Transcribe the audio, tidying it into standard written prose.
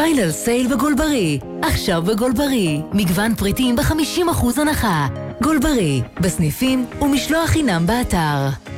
פיינל סייל בגולברי. עכשיו בגולברי, מגוון פריטים ב-50% הנחה. גולברי, בסניפים ומשלוח חינם באתר.